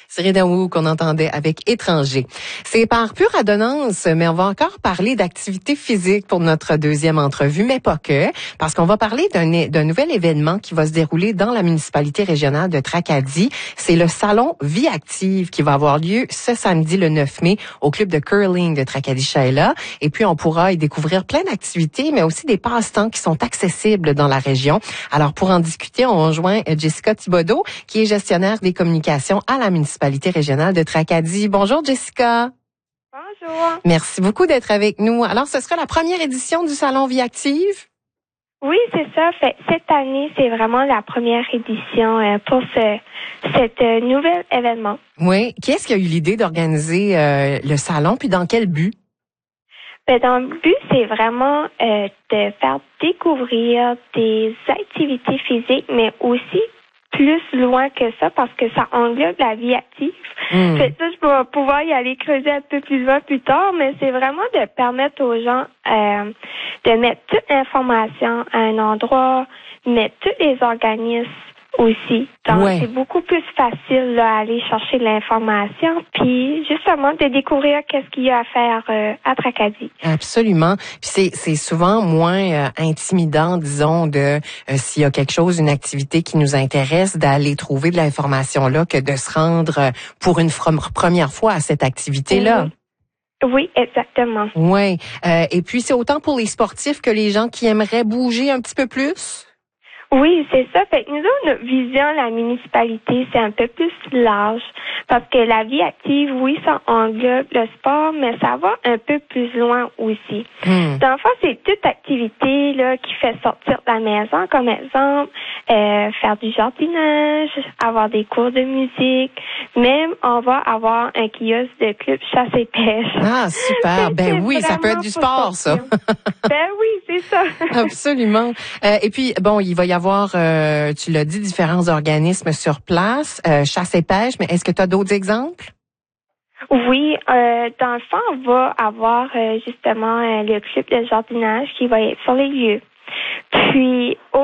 Cyril Daou qu'on entendait avec Étranger. C'est par pure adonnance, mais on va encore parler d'activité physique pour notre deuxième entrevue, mais pas que, parce qu'on va parler d'un nouvel événement qui va se dérouler dans la municipalité régionale de Tracadie. C'est le Salon Vie Active qui va avoir lieu ce samedi le 9 mai au club de curling de Tracadie-Shaila. Et puis, on pourra y découvrir plein d'activités, mais aussi des passe-temps qui sont accessibles dans la région. Alors, pour en discuter, on rejoint Jessica Thibodeau, qui est gestionnaire des communications à la municipalité régionale de Tracadie. Bonjour, Jessica. Bonjour. Merci beaucoup d'être avec nous. Alors, ce sera la première édition du Salon Vie Active? Oui, c'est ça. Cette année, c'est vraiment la première édition pour cet nouvel événement. Oui. Qui est-ce qui a eu l'idée d'organiser le salon, puis dans quel but? Dans le but, c'est vraiment de faire découvrir des activités physiques, mais aussi plus loin que ça, parce que ça englobe la vie active. Ça, je vais pouvoir y aller creuser un peu plus loin plus tard, mais c'est vraiment de permettre aux gens de mettre toute l'information à un endroit, mettre tous les organismes aussi. Donc, c'est beaucoup plus facile là, à aller chercher de l'information, puis justement de découvrir qu'est-ce qu'il y a à faire à Tracadie. Absolument. Puis c'est souvent moins intimidant, disons, de s'il y a quelque chose, une activité qui nous intéresse, d'aller trouver de l'information là que de se rendre pour une première fois à cette activité-là. Oui, exactement. Oui. Et puis, c'est autant pour les sportifs que les gens qui aimeraient bouger un petit peu plus? Oui, c'est ça. Fait que nous autres, notre vision, la municipalité, c'est un peu plus large. Parce que la vie active, oui, ça englobe le sport, mais ça va un peu plus loin aussi. Dans le fond, c'est toute activité là qui fait sortir de la maison, comme exemple, faire du jardinage, avoir des cours de musique. Même, on va avoir un kiosque de club chasse et pêche. Ah, super. Ben oui, ça peut être du sport, ça. Ben oui, c'est ça. Absolument. Et puis, bon, il va y avoir, tu l'as dit, différents organismes sur place, chasse et pêche, mais est-ce que tu as d'autres exemples? Oui, dans le fond, on va avoir justement le club de jardinage qui va être sur les lieux. Puis,